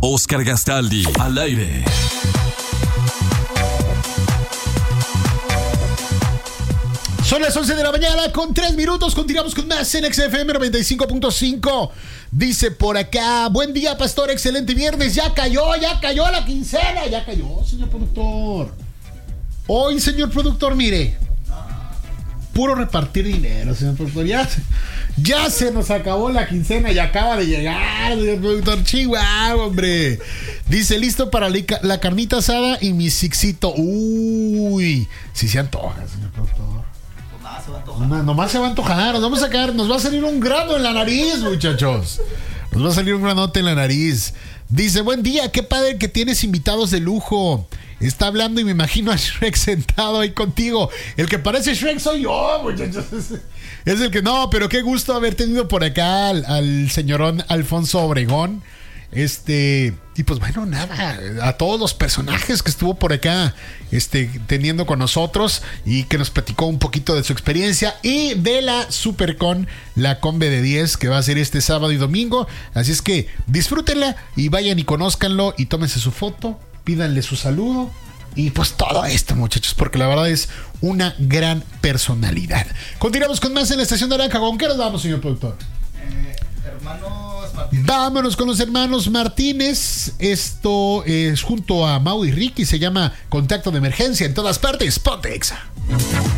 Oscar Gastaldi, al aire. Son las 11 de la mañana con 3 minutos. Continuamos con más en XFM 95.5. Dice por acá: buen día, pastor, excelente viernes. Ya cayó la quincena. Ya cayó, señor productor. Hoy, señor productor, mire, puro repartir dinero, señor productor. Ya se nos acabó la quincena y acaba de llegar, señor productor. Chihuahua, hombre. Dice: listo para la carnita asada y mi sixito. Uy, si se antoja, señor productor. Nomás se va a antojar. Nos va a salir un grano en la nariz, muchachos. Nos va a salir un granote en la nariz. Dice: buen día, qué padre que tienes invitados de lujo. Está hablando y me imagino a Shrek sentado ahí contigo. El que parece Shrek soy yo, muchachos. Es el que no, pero qué gusto haber tenido por acá al señorón Alfonso Obregón. Y pues bueno, nada, a todos los personajes que estuvo por acá teniendo con nosotros y que nos platicó un poquito de su experiencia y de la Supercon, la Conve de 10 que va a ser este sábado y domingo. Así es que disfrútenla y vayan y conózcanlo y tómense su foto, pídanle su saludo y pues todo esto, muchachos, porque la verdad es una gran personalidad. Continuamos con más en la Estación Naranja. ¿Con qué nos vamos, señor productor? Hermanos Martínez. Vámonos con los hermanos Martínez. Esto es junto a Mau y Ricky. Se llama Contacto de Emergencia. En todas partes, ponte Exa.